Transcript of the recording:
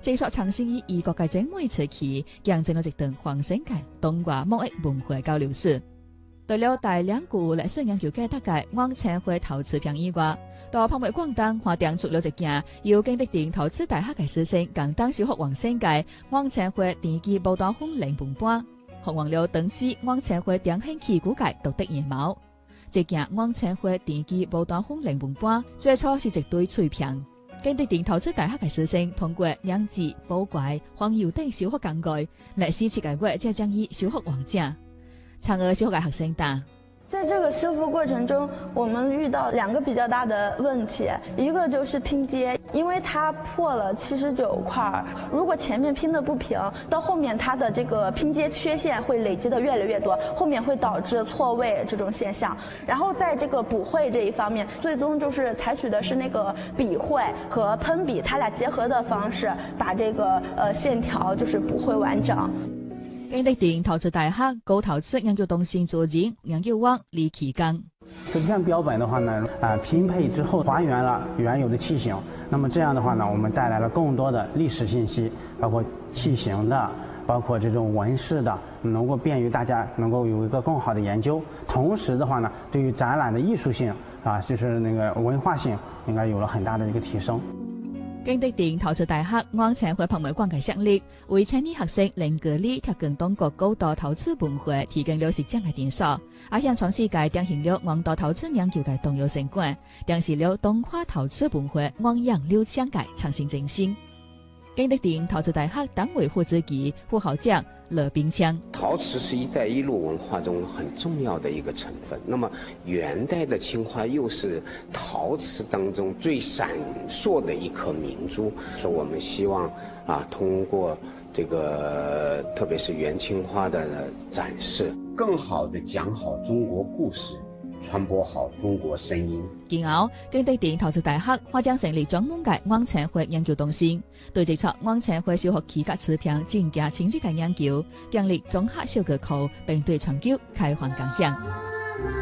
这所创新以异国嘅精美瓷器，见证咗一段黄生界东华木艺文化交流史。除了大两股历史研究嘅大概往前会陶瓷片以外，到拍卖广东还订出了一件由景德镇陶瓷大学嘅师生共同修复黄生界往前会电机报道风零本版，学完了当时往前会定兴起古界独特样貌。这件往前会电机报道风零本版最初是一堆碎片。景德镇陶瓷大学嘅师生通过酿制、宝怪、黄油等修复工具，来使7个月才将伊修复完整。嫦娥修复嘅学生答： 在这个修复过程中，我们遇到2个比较大的问题，一个就是拼接，因为它破了79块，如果前面拼的不平，到后面它的这个拼接缺陷会累积的越来越多，后面会导致错位这种现象。然后在这个补绘这一方面，最终就是采取的是那个笔绘和喷笔它俩结合的方式，把这个线条就是补绘完整。 景德镇陶瓷大学高陶瓷研究中心主任研究员李启刚。 瓷片标本的话呢，拼配之后还原了原有的器型。那么这样的话呢，我们带来了更多的历史信息，包括器型的，包括这种纹饰的，能够便于大家能够有一个更好的研究。同时的话呢，对于展览的艺术性就是那个文化性，应该有了很大的一个提升。 景德镇陶瓷大学往前会拍卖馆嘅设立，为青年学生零距离贴近中国高度陶瓷文化提供了实践嘅场所，也向全世界展现了黄道陶瓷研究嘅重要成果，展示了东华陶瓷文化汪洋流畅嘅创新精神。景德镇陶瓷大学党委副主席、副校长乐冰枪： 陶瓷是一带一路文化中很重要的一个成分。那么元代的青花又是陶瓷当中最闪烁的一颗明珠，所以我们希望通过这个特别是元青花的展示，更好的讲好中国故事，传播好中国声音。 然后，景德镇陶瓷大学还将成立专门嘅往前会研究中心，对这册往前会修复器及瓷片进行清晰嘅研究，建立综合数据库，并对全球开放共享。